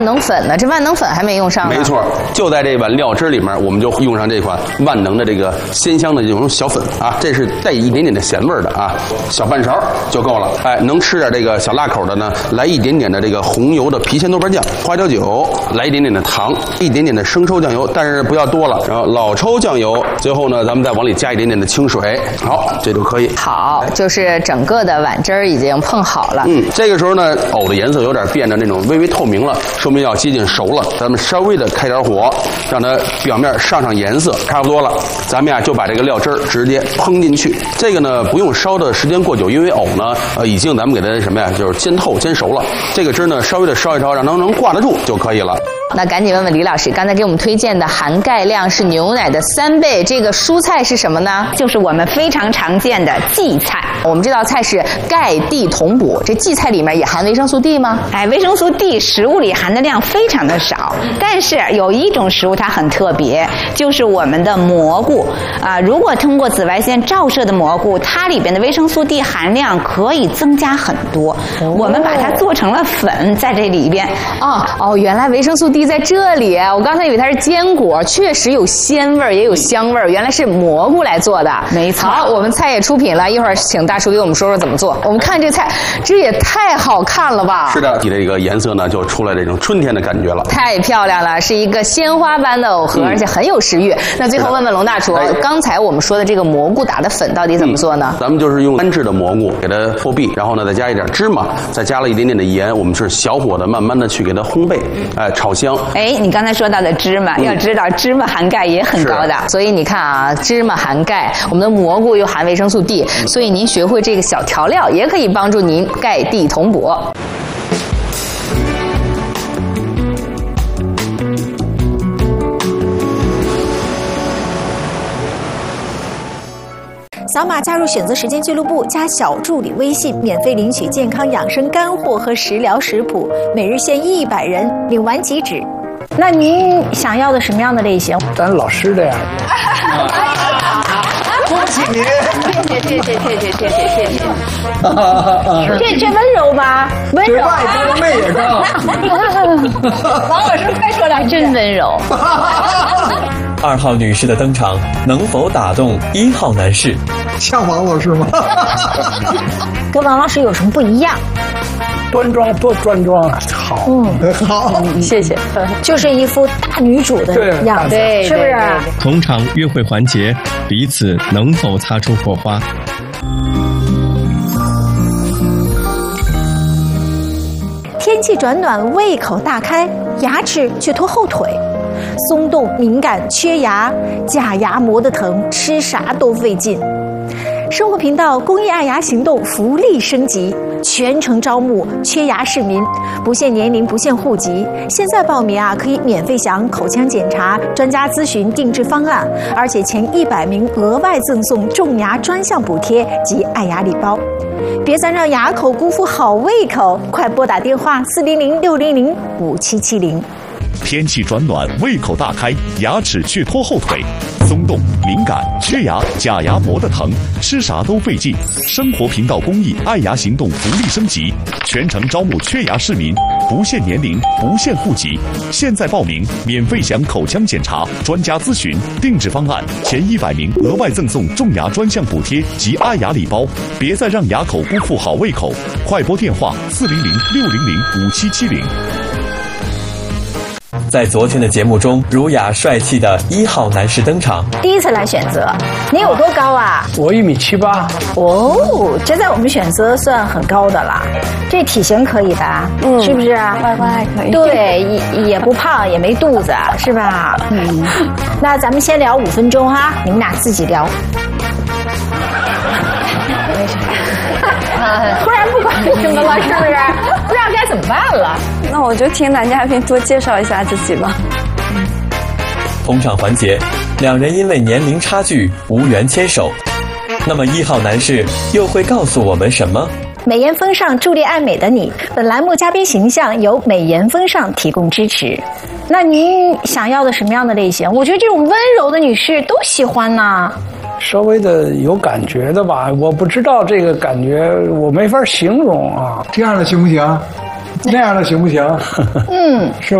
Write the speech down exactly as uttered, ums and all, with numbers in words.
能粉呢？这万能粉还没用上呢。 没错，就在这碗料汁里面，我们就用上这款万能的这个鲜香的这种小粉啊，这是带一点点的咸味的啊，小半勺就够了。哎，能吃点这个小辣口的呢，来一点点的这个红油的郫县豆瓣酱，花椒酒，来一点点的糖，一点点的生抽酱油，但是不要多了。然后老抽酱油，最后呢，咱们再往里加一点点的清水，好，这就可以。 好，就是整个的碗汁儿已经碰好了。 嗯，这个时候呢，藕的颜色有点变得那种微微透明了，说明要接近熟了。咱们稍微的开点火，让它表面上上颜色，差不多了。咱们呀就把这个料汁儿直接烹进去。这个呢不用烧的时间过久，因为藕呢呃已经咱们给它什么呀，就是煎透煎熟了。这个汁呢稍微的烧一烧，让它能挂得住就可以了。 那赶紧问问李老师，刚才给我们推荐的含钙量是牛奶的三倍，这个蔬菜是什么呢？ 就是我们非常常见的荠菜。 我们这道菜是钙地同补，这荠菜里面也含维生素 D 吗？ 哎，维生素 D 食物里含的量非常的少，但是有一种食物它很特别，就是我们的蘑菇啊、呃。如果通过紫外线照射的蘑菇，它里边的维生素 D 含量可以增加很多。哦、我们把它做成了粉，在这里边。 哦哦，原来维生素 D 在这里，我刚才以为它是坚果，确实有鲜味儿，也有香味儿，原来是蘑菇来做的。 没错。 好，我们菜也出品了，一会儿请大厨给我们说说怎么做。我们看这菜，这也太好看了吧！ 是的，你这个颜色呢就出来这种春天的感觉了， 太漂亮了，是一个鲜花般的藕盒，嗯、而且很有食欲。那最后问问龙大厨，哎、刚才我们说的这个蘑菇打的粉到底怎么做呢？ 嗯、咱们就是用干制的蘑菇给它破壁，然后呢再加一点芝麻，再加了一点点的盐，我们是小火的慢慢的去给它烘焙，哎，炒香。 哎，你刚才说到的芝麻，嗯、要知道芝麻含钙也很高的， 所以你看啊，芝麻含钙，我们的蘑菇又含维生素 D，、嗯、所以您学会这个小调料，也可以帮助您钙地同补。 扫码加入选择时间俱乐部，加小助理微信，免费领取健康养生干货和食疗食谱，每日限一百人，领完即止。 那您想要的什么样的类型？ 咱老师的呀。恭喜您！ 谢谢谢谢谢谢谢谢谢谢。这这温柔吗？温柔。 外高妹也高。 王老师快说两句，真温柔。 二号女士的登场能否打动一号男士？ 像王老师吗？ 跟王老师有什么不一样？ 端庄，多端庄啊！好，嗯，好， 谢谢。 就是一副大女主的样子， 对， 是不是？ 同场约会环节，彼此能否擦出火花？ 天气转暖，胃口大开，牙齿却拖后腿。松动、敏感、缺牙，假牙磨得疼，吃啥都费劲。生活频道公益爱牙行动福利升级，全程招募缺牙市民，不限年龄，不限户籍。现在报名啊，可以免费享口腔检查、专家咨询、定制方案，而且前一百名额外赠送种牙专项补贴及爱牙礼包。别再让牙口辜负好胃口，快拨打电话四零零六零零五七七零。 天气转暖，胃口大开，牙齿却拖后腿，松动、敏感、缺牙，假牙磨得疼，吃啥都费劲。生活频道公益爱牙行动福利升级，全程招募缺牙市民，不限年龄，不限户籍。现在报名，免费享口腔检查、专家咨询、定制方案，前一百名额外赠送种牙专项补贴及爱牙礼包。别再让牙口辜负好胃口，快拨电话四零零六零零五七七零。 在昨天的节目中，儒雅帅气的一号男士登场。 第一次来选择，你有多高啊？ 我一米七八。 哦，这在我们选择算很高的了。这体型可以吧？嗯，是不是啊？ 乖乖可以。 对，也也不胖，也没肚子，是吧？嗯。那咱们先聊五分钟哈，你们俩自己聊。 没事。 突然不管什么了，是不是？不知道该怎么办了。 那我就听男嘉宾多介绍一下自己吧。 同场环节，两人因为年龄差距无缘牵手。那么一号男士又会告诉我们什么？ 美颜风尚，助力爱美的你。本栏目嘉宾形象由美颜风尚提供支持。那您想要的什么样的类型？我觉得这种温柔的女士都喜欢呢。 稍微的有感觉的吧，我不知道这个感觉，我没法形容啊。 这样的行不行？ 那样的行不行？ 嗯， 是吧？